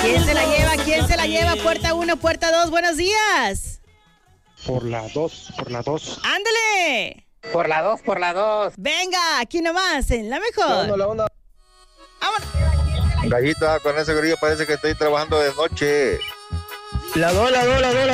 ¿Quién se la lleva? ¿Quién se la lleva? Puerta 1, puerta 2, buenos días. Por la 2, por la 2. ¡Ándale! Por la 2, por la 2. Venga, aquí nomás, en la mejor. La onda. ¡Vámonos! Gallita, con ese grillo parece que estoy trabajando de noche. La 2, la 2, la 2, la